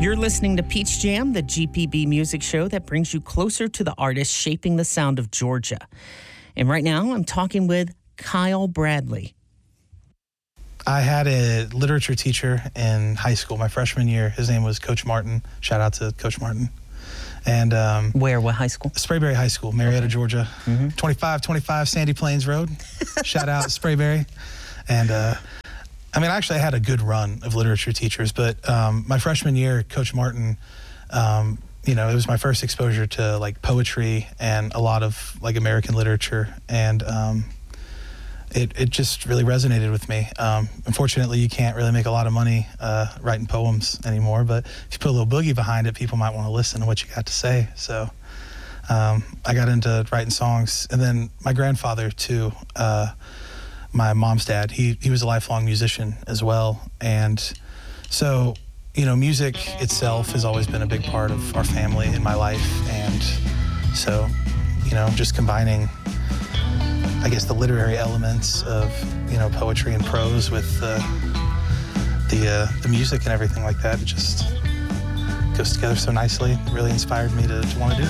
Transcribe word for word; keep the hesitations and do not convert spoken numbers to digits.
You're listening to Peach Jam, the G P B music show that brings you closer to the artists shaping the sound of Georgia. And right now, I'm talking with Kyle Bradley. I had a literature teacher in high school, my freshman year. His name was Coach Martin. Shout out to Coach Martin. And um, Where, what high school? Sprayberry High School, Marietta, okay. Georgia. Mm-hmm. twenty-five twenty-five Sandy Plains Road. Shout out Sprayberry. And uh, I mean, actually, I had a good run of literature teachers, but um, my freshman year, Coach Martin, um, you know, it was my first exposure to like poetry and a lot of like American literature, and um, it it just really resonated with me. Um, unfortunately, you can't really make a lot of money uh, writing poems anymore, but if you put a little boogie behind it, people might want to listen to what you got to say. So um, I got into writing songs, and then my grandfather too. Uh, My mom's dad, he he was a lifelong musician as well. And so, you know, music itself has always been a big part of our family in my life. And so, you know, just combining, I guess, the literary elements of, you know, poetry and prose with uh, the, uh, the music and everything like that, it just goes together so nicely. It really inspired me to, to want to do